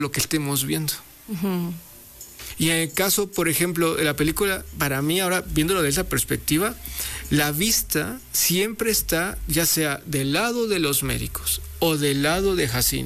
lo que estemos viendo. Ujú. Y en el caso, por ejemplo, de la película, para mí ahora, viéndolo de esa perspectiva, la vista siempre está ya sea del lado de los médicos o del lado de Jacinto.